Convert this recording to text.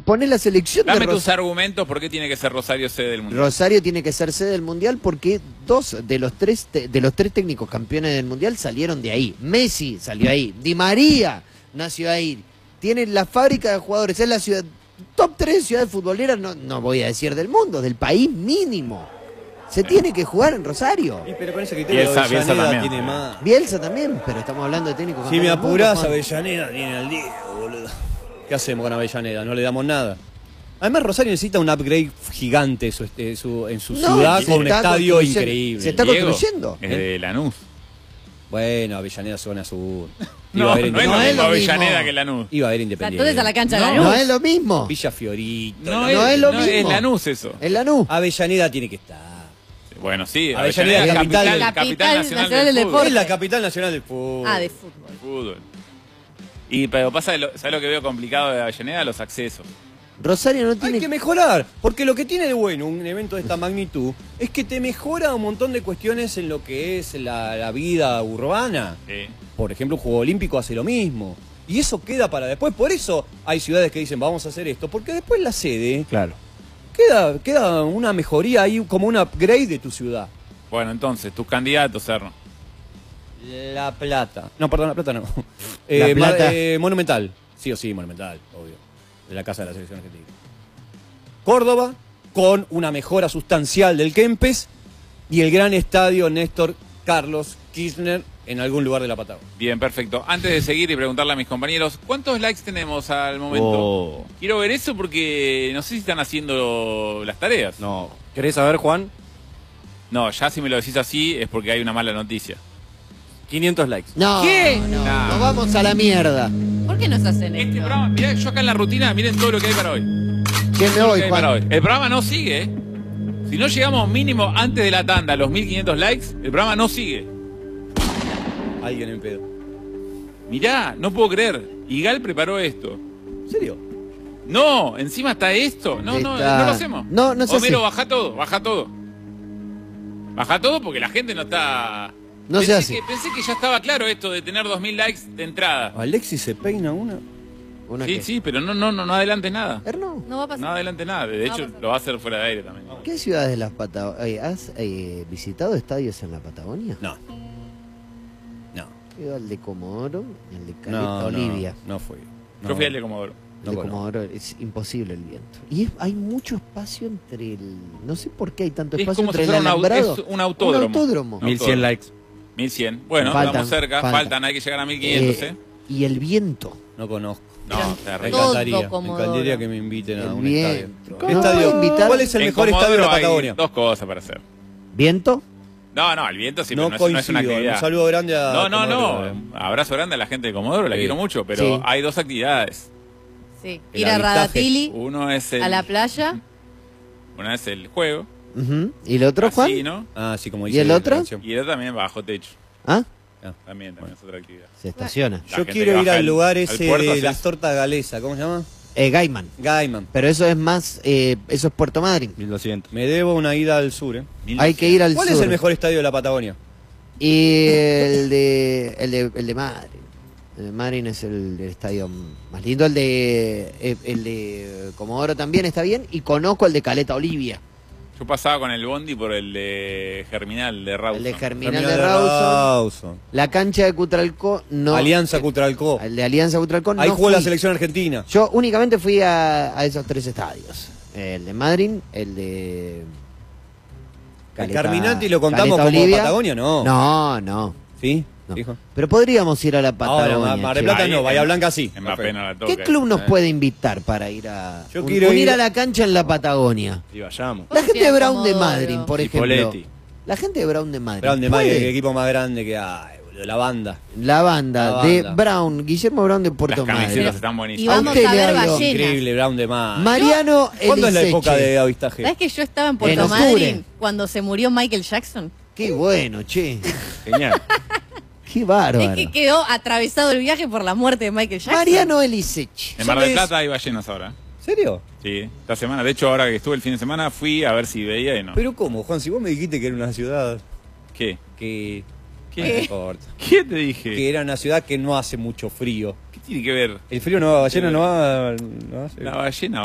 Poné la selección de Dame tus argumentos por qué tiene que ser Rosario sede del Mundial. Rosario tiene que ser sede del Mundial porque dos de los tres técnicos campeones del Mundial salieron de ahí. Messi salió ahí, Di María nació ahí. Tienen la fábrica de jugadores, es la ciudad top 3 ciudades futboleras, no voy a decir del mundo, del país mínimo. Se tiene que jugar en Rosario. Pero con ese criterio Bielsa también. tiene más. Bielsa también, pero estamos hablando de técnicos. Si me apurás, Avellaneda tiene al Diego, boludo. ¿Qué hacemos con Avellaneda? No le damos nada. Además, Rosario necesita un upgrade gigante en su ciudad con un estadio increíble. ¿Se está construyendo? Es de Lanús. Bueno, Avellaneda zona sur. No es lo mismo Avellaneda mismo que Lanús. Iba a haber Independiente. Entonces a la cancha de No, Lanús. No es lo mismo. Villa Fiorito. No es lo es mismo. Lanús eso. En Lanús. Avellaneda tiene que estar. Bueno, sí, Avellaneda es capital capital nacional del del fútbol. Es la capital nacional del fútbol. Ah, de fútbol. Fútbol. Pero pasa, ¿sabes lo que veo complicado de Avellaneda? Los accesos. Rosario no Hay tiene que mejorar, porque lo que tiene de bueno un evento de esta magnitud es que te mejora un montón de cuestiones en lo que es la vida urbana. Sí. Por ejemplo, un Juego Olímpico hace lo mismo. Y eso queda para después. Por eso hay ciudades que dicen, vamos a hacer esto, porque después la sede Claro. queda una mejoría ahí, como un upgrade de tu ciudad. Bueno, entonces, tus candidatos, Serno. La Plata. No, perdón, La Plata no. La Plata. Monumental. Sí o sí, Monumental, obvio. De la Casa de la Selección Argentina. Córdoba, con una mejora sustancial del Kempes y el gran estadio Néstor Carlos Kirchner en algún lugar de la Patagonia. Bien, perfecto. Antes de seguir y preguntarle a mis compañeros, ¿cuántos likes tenemos al momento? Oh. Quiero ver eso porque no sé si están haciendo las tareas. No. ¿Querés saber, Juan? No, ya si me lo decís así es porque hay una mala noticia. 500 likes. No, ¿Qué? no, Nah. nos vamos a la mierda. ¿Por qué nos hacen Este esto? programa, mirá, yo acá en la rutina, miren todo lo que hay para hoy. ¿Quién me voy, ¿Qué hay para Juan? hoy? El programa no sigue, ¿eh? Si no llegamos mínimo antes de la tanda a los 1500 likes, el programa no sigue. Alguien en pedo. Mirá, no puedo creer. Igal preparó esto. ¿En serio? No, encima está esto. No lo hacemos. No se Homero, hace. baja todo, baja todo. Baja todo porque la gente no está... No se hace. Pensé que ya estaba claro esto de tener 2000 likes de entrada. Alexis se peina una. ¿Una Sí, qué? sí, pero no adelante nada. Erno, No va a pasar. No adelante nada. De hecho, lo va a hacer fuera de aire también. ¿qué ciudades de las Patagonias? ¿Has visitado estadios en la Patagonia? No. No. He ido al de Comodoro y al de Caleta No, Olivia. no fui. Yo fui al de Comodoro. El No de conozco. Comodoro es imposible el viento. Y hay mucho espacio entre el... No sé por qué hay tanto Es espacio como entre si el fuera alambrado. es un autódromo. Un autódromo. 1100 likes. 1100. Bueno, Faltan, estamos cerca. Faltan, hay que llegar a 1500, ¿eh? Y el viento. No conozco. No, Me terrible. Todo encantaría. Me Comodoro. encantaría que me inviten a El un viento. estadio. ¿Cómo ¿Qué no estadio? puedo invitar? ¿Cuál es el En mejor estadio de la Comodoro hay Patagonia? dos cosas para hacer. ¿Viento? No, el viento sí, No pero no es una coincido. actividad. Un saludo grande a. Comodoro. Abrazo grande a la gente de Comodoro, la Sí. quiero mucho, pero Sí. hay dos actividades. Sí. El Ir a avistaje. Radatili, Uno es el, a la playa. Una es el juego, Ujú. ¿Y el otro, Juan? casino, Ah, sí, como ¿Y dice el la otro? canción. y el otro también bajo techo. ¿Ah? También es otra actividad. Se estaciona. La Yo gente quiero que ir baja al lugar al ese puerto, de ¿haces? las tortas galesas. ¿Cómo se llama? Gaiman. Gaiman. Pero eso es más... eso es Puerto Madryn. 1200. Me debo una ida al sur, ¿eh? Hay que ir al ¿Cuál sur. es el mejor estadio de la Patagonia? Y el de Madryn. El de Madryn es el estadio más lindo. El de Comodoro también está bien. Y conozco el de Caleta Olivia. Yo pasaba con el bondi por el de Germinal de Rawson. El de Germinal Terminal de Rawson. Rawson. La cancha de Cutralcó no. Alianza Cutralcó. El de Alianza Cutralcó no. Ahí jugó la fui. selección argentina. Yo únicamente fui a esos tres estadios. El de Madryn, el de... ¿El Carminati lo contamos Caleta como Olivia. Patagonia? No. No. ¿Sí? No. Dijo. Pero podríamos ir a la Patagonia. Ahora, Mar del che. Plata no, Bahía Blanca sí. En Mbappé no la toca. ¿Qué club nos puede invitar para ir a Yo quiero unir ir- a la cancha en la Patagonia? Y vayamos. La gente de Brown de Comodoro. Madryn, por ejemplo. Cipoletti. La gente de Brown de Madryn. Brown de Madrid, ¿puede? el equipo más grande que hay, boludo. La banda. La banda La de banda. Brown, Guillermo Brown de Las Puerto camisetas Madryn. están Y buenísimas. vamos usted a le ver hablo. ballenas. Increíble, Brown de Madrid. Mariano ¿Cuándo es la Eliseche. época de avistaje? ¿Sabes que yo estaba en En Puerto octubre. Madryn cuando se murió Michael Jackson? Qué bueno, che. Genial. Qué bárbaro. Es que quedó atravesado el viaje por la muerte de Michael Jackson. Mariano Eliseche. En Mar del ¿Sabes? Plata hay ballenas ahora. ¿En serio? Sí, esta semana. De hecho, ahora que estuve el fin de semana, fui a ver si veía y no. Pero ¿cómo, Juan? Si vos me dijiste que era una ciudad ¿Qué? que... ¿Qué? No importa. ¿Qué te dije? Que era una ciudad que no hace mucho frío. ¿Qué tiene que ver? El frío no va, ballena no va... No hace... La ballena